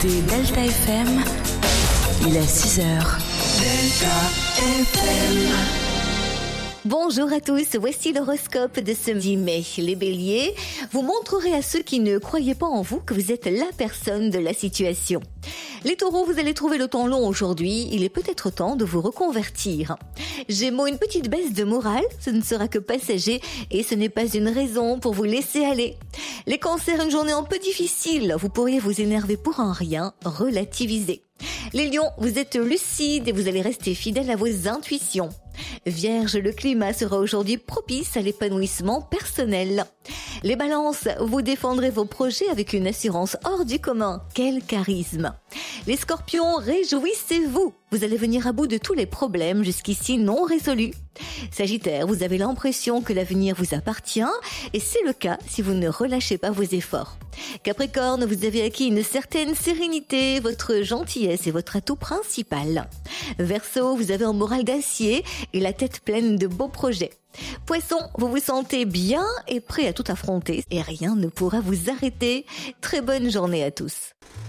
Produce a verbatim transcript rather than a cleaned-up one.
écoutez Delta F M, il est six heures. Delta F M. Bonjour à tous, voici l'horoscope de ce dix mai. Les béliers, vous montrerez à ceux qui ne croyaient pas en vous que vous êtes la personne de la situation. Les taureaux, vous allez trouver le temps long aujourd'hui, il est peut-être temps de vous reconvertir. Gémeaux, une petite baisse de morale, ce ne sera que passager et ce n'est pas une raison pour vous laisser aller. Les cancers, une journée un peu difficile, vous pourriez vous énerver pour un rien, relativiser. Les lions, vous êtes lucides et vous allez rester fidèles à vos intuitions. Vierge, le climat sera aujourd'hui propice à l'épanouissement personnel. Les balances, vous défendrez vos projets avec une assurance hors du commun. Quel charisme! Les scorpions, réjouissez-vous! Vous allez venir à bout de tous les problèmes jusqu'ici non résolus. Sagittaire, vous avez l'impression que l'avenir vous appartient et c'est le cas si vous ne relâchez pas vos efforts. Capricorne, vous avez acquis une certaine sérénité, votre gentillesse est votre atout principal. Verseau, vous avez un moral d'acier et la tête pleine de beaux projets. Poisson, vous vous sentez bien et prêt à tout affronter et rien ne pourra vous arrêter. Très bonne journée à tous.